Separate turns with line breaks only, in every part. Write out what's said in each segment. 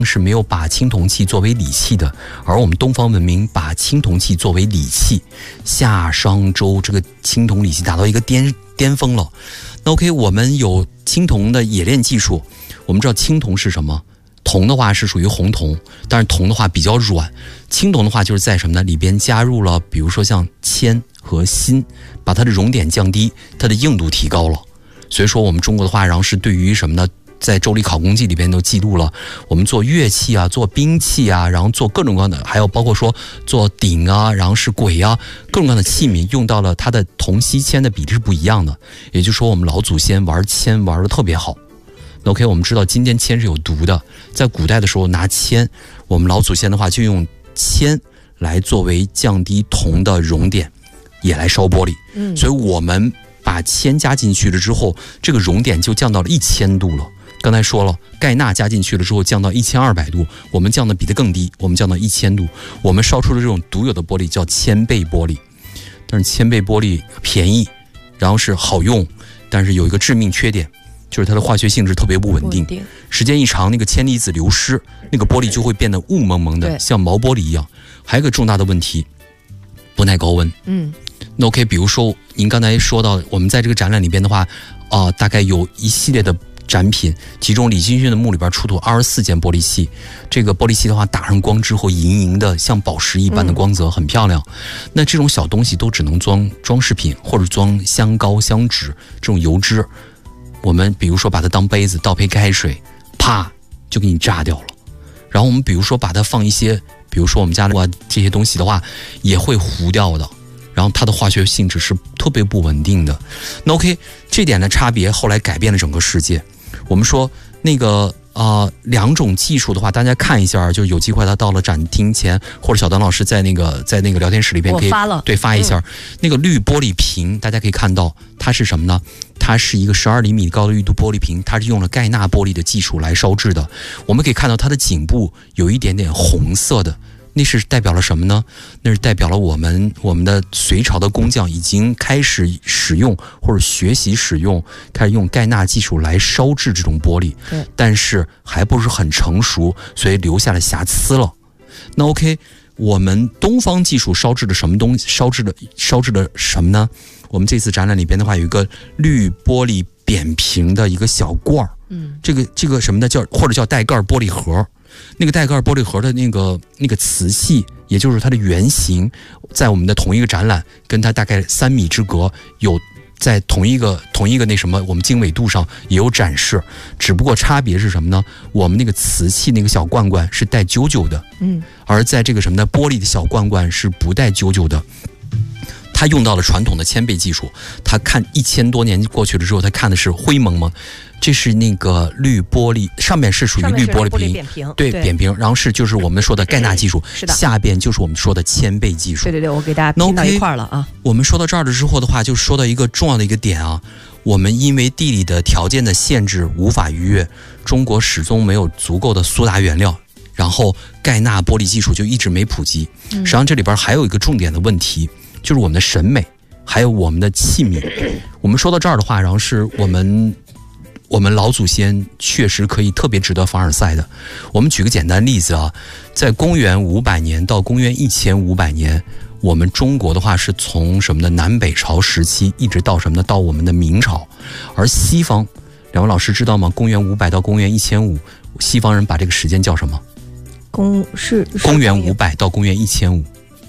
是没有把青铜器作为礼器的，而我们东方文明把青铜器作为礼器，夏商周这个青铜礼器达到一个巅峰了。那 OK， 我们有青铜的冶炼技术，我们知道青铜是什么？铜的话是属于红铜，但是铜的话比较软，青铜的话就是在什么呢？里边加入了比如说像铅和锌，把它的熔点降低，它的硬度提高了。所以说我们中国的话，然后是对于什么呢？在《周礼考工记》里边都记录了，我们做乐器啊，做兵器啊，然后做各种各样的，还有包括说做鼎啊，然后是簋啊，各种各样的器皿，用到了它的铜锡铅的比例是不一样的。也就是说，我们老祖先玩铅玩的特别好。那 OK， 我们知道今天铅是有毒的，在古代的时候拿铅，我们老祖先的话就用铅来作为降低铜的熔点，也来烧玻璃。所以我们把铅加进去了之后，这个熔点就降到了1000度了。刚才说了，钙钠加进去了之后降到1200度，我们降的比它更低，我们降到1000度，我们烧出的这种独有的玻璃叫铅倍玻璃。但是铅倍玻璃便宜，然后是好用，但是有一个致命缺点，就是它的化学性质特别不稳定，时间一长，那个铅离子流失，那个玻璃就会变得雾蒙蒙的，像毛玻璃一样。还有一个重大的问题，不耐高温。那 OK， 比如说您刚才说到，我们在这个展览里边的话，大概有一系列的展品，其中李金勋的墓里边出土24件玻璃器，这个玻璃器的话打上光之后，莹莹的像宝石一般的光泽，很漂亮。那这种小东西都只能装饰品，或者装香膏、香脂这种油脂。我们比如说把它当杯子倒杯开水，啪就给你炸掉了。然后我们比如说把它放一些，比如说我们家的这些东西的话，也会糊掉的。然后它的化学性质是特别不稳定的。那 OK， 这点的差别后来改变了整个世界。我们说那个两种技术的话，大家看一下，就有机会他到了展厅前，或者小丹老师在那个聊天室里边可以发一下。那个绿玻璃瓶，大家可以看到它是什么呢？它是一个12厘米高的绿玻璃瓶，它是用了钙钠玻璃的技术来烧制的。我们可以看到它的颈部有一点点红色的。那是代表了什么呢？那是代表了我们的隋朝的工匠已经开始使用或者学习使用，开始用钙钠技术来烧制这种玻璃，但是还不是很成熟，所以留下了瑕疵了。那 OK， 我们东方技术烧制的什么东西？烧制的什么呢？我们这次展览里边的话，有一个绿玻璃扁平的一个小罐儿，这个什么呢？或者叫带盖玻璃盒。那个带盖玻璃盒的那个瓷器，也就是它的原型，在我们的同一个展览，跟它大概3米之隔，有在同一个那什么，我们经纬度上也有展示。只不过差别是什么呢？我们那个瓷器那个小罐罐是带99的，而在这个什么呢，玻璃的小罐罐是不带99的。他用到了传统的铅倍技术，他看1000多年过去了之后，他看的是灰蒙蒙。这是那个绿玻璃，上面是属于绿玻璃瓶，对，扁平，然后就是我们说的钙钠技术，下边就是我们说的铅倍技术。
对，我给大家拼到一块了啊。
我们说到这儿了之后的话，就说到一个重要的一个点啊，我们因为地理的条件的限制无法逾越，中国始终没有足够的苏打原料，然后钙钠玻璃技术就一直没普及。实际上这里边还有一个重点的问题，就是我们的审美，还有我们的器皿。我们说到这儿的话，然后是我们老祖先确实可以特别值得凡尔赛的。我们举个简单例子啊，在公元500年到公元1500年，我们中国的话是从什么的南北朝时期一直到什么的到我们的明朝，而西方，两位老师知道吗？公元500到公元1500，西方人把这个时间叫什么？
公元
500到公元1500。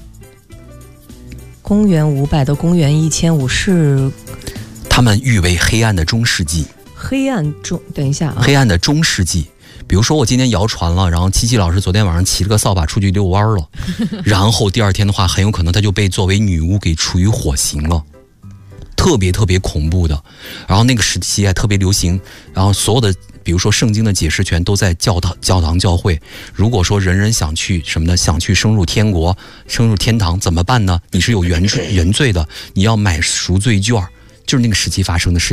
公元500到公元1500是
他们誉为黑暗的中世纪。
等一下啊，
黑暗的中世纪。比如说我今天谣传了，然后七七老师昨天晚上骑了个扫把出去遛弯了，然后第二天的话，很有可能他就被作为女巫给处以火刑了，特别特别恐怖的。然后那个时期还特别流行，然后所有的比如说圣经的解释权都在教堂教会。如果说人人想去什么的，想去升入天国、升入天堂怎么办呢？你是有原罪的，你要买赎罪券，就是那个时期发生的事。